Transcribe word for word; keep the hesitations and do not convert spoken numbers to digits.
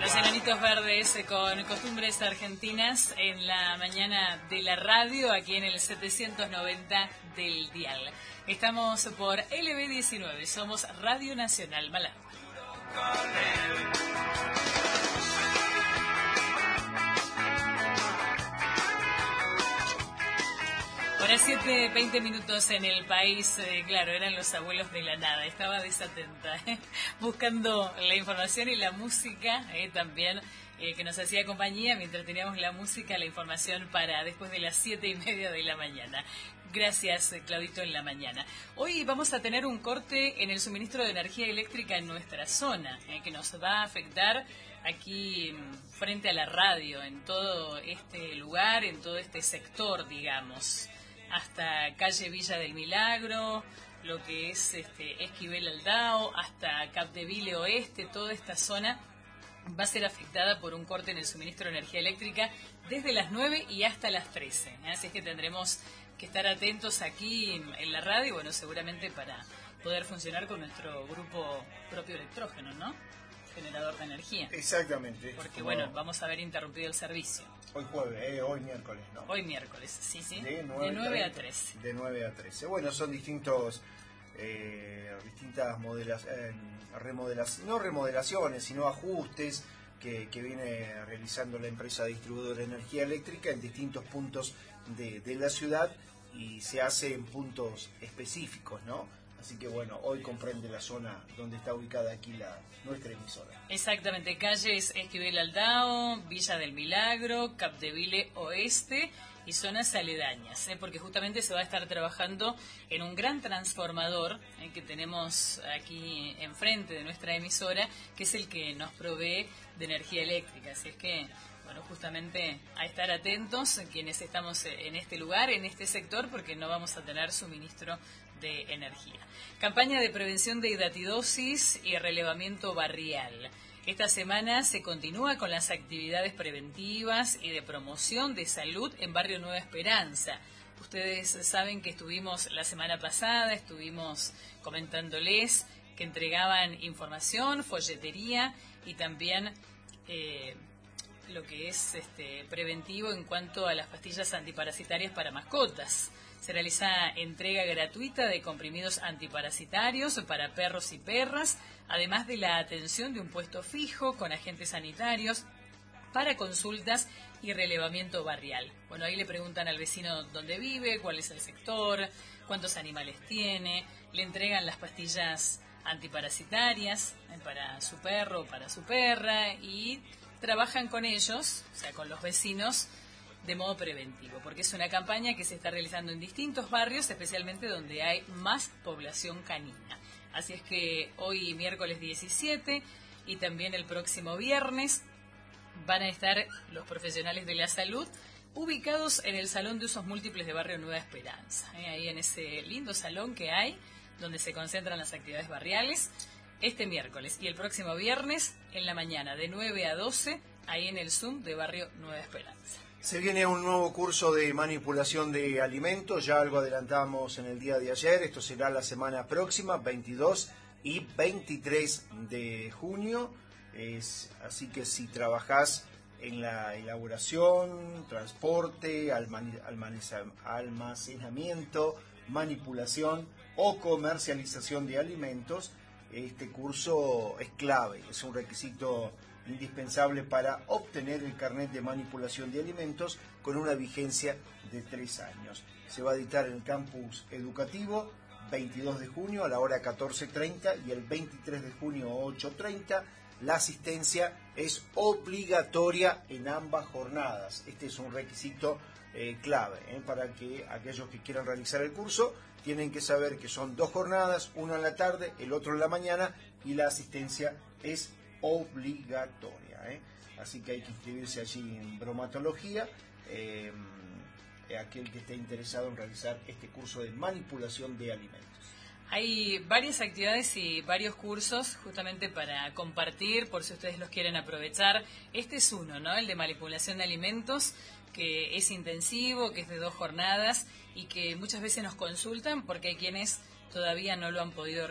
Los Enanitos Verdes con Costumbres Argentinas en la mañana de la radio, aquí en el setecientos noventa del dial. Estamos por L B diecinueve, somos Radio Nacional Malagua. Ahora siete, veinte minutos en el país, eh, claro, eran los abuelos de la nada, estaba desatenta, eh, buscando la información y la música eh, también, eh, que nos hacía compañía mientras teníamos la música, la información para después de las siete y media de la mañana. Gracias, Claudito, en la mañana. Hoy vamos a tener un corte en el suministro de energía eléctrica en nuestra zona, eh, que nos va a afectar aquí frente a la radio, en todo este lugar, en todo este sector, digamos, hasta calle Villa del Milagro, lo que es este Esquivel Aldao, hasta Capdeville Oeste, toda esta zona va a ser afectada por un corte en el suministro de energía eléctrica desde las nueve y hasta las trece. Así es que tendremos que estar atentos aquí en la radio, bueno, seguramente para poder funcionar con nuestro grupo propio electrógeno, ¿no? Generador de energía. Exactamente. Porque, bueno, vamos a haber interrumpido el servicio. Hoy jueves, eh, hoy miércoles, ¿no? Hoy miércoles, sí, sí. De nueve a trece. De nueve a trece. Bueno, son distintos, eh, distintas modelas, eh, remodelaciones, no remodelaciones, sino ajustes que, que viene realizando la empresa distribuidora de energía eléctrica en distintos puntos de, de la ciudad y se hace en puntos específicos, ¿no? Así que bueno, hoy comprende la zona donde está ubicada aquí la nuestra emisora. Exactamente, calles Esquivel Aldao, Villa del Milagro, Capdeville Oeste y zonas aledañas, ¿eh? Porque justamente se va a estar trabajando en un gran transformador ¿eh? que tenemos aquí enfrente de nuestra emisora, que es el que nos provee de energía eléctrica. Así es que, bueno, justamente a estar atentos quienes estamos en este lugar, en este sector, porque no vamos a tener suministro de energía. Campaña de prevención de hidatidosis y relevamiento barrial. Esta semana se continúa con las actividades preventivas y de promoción de salud en Barrio Nueva Esperanza. Ustedes saben que estuvimos la semana pasada, estuvimos comentándoles que entregaban información, folletería y también eh, lo que es este preventivo en cuanto a las pastillas antiparasitarias para mascotas. Se realiza entrega gratuita de comprimidos antiparasitarios para perros y perras, además de la atención de un puesto fijo con agentes sanitarios para consultas y relevamiento barrial. Bueno, ahí le preguntan al vecino dónde vive, cuál es el sector, cuántos animales tiene, le entregan las pastillas antiparasitarias eh, para su perro o para su perra y trabajan con ellos, o sea, con los vecinos, de modo preventivo, porque es una campaña que se está realizando en distintos barrios, especialmente donde hay más población canina. Así es que hoy, miércoles diecisiete, y también el próximo viernes, van a estar los profesionales de la salud ubicados en el Salón de Usos Múltiples de Barrio Nueva Esperanza, ¿eh? Ahí en ese lindo salón que hay, donde se concentran las actividades barriales, este miércoles y el próximo viernes en la mañana, de nueve a doce, ahí en el Zoom de Barrio Nueva Esperanza. Se viene un nuevo curso de manipulación de alimentos, ya algo adelantamos en el día de ayer, esto será la semana próxima, veintidós y veintitrés de junio, es, así que si trabajás en la elaboración, transporte, almacenamiento, manipulación o comercialización de alimentos, este curso es clave, es un requisito indispensable para obtener el carnet de manipulación de alimentos con una vigencia de tres años. Se va a dictar en el campus educativo veintidós de junio a la hora catorce treinta y el veintitrés de junio ocho treinta. La asistencia es obligatoria en ambas jornadas. Este es un requisito eh, clave ¿eh? para que aquellos que quieran realizar el curso tienen que saber que son dos jornadas, una en la tarde, el otro en la mañana, y la asistencia es obligatoria, ¿eh? Así que hay que inscribirse allí en bromatología, eh, aquel que esté interesado en realizar este curso de manipulación de alimentos. Hay varias actividades y varios cursos justamente para compartir, por si ustedes los quieren aprovechar. Este es uno, ¿no? El de manipulación de alimentos, que es intensivo, que es de dos jornadas y que muchas veces nos consultan porque hay quienes todavía no lo han podido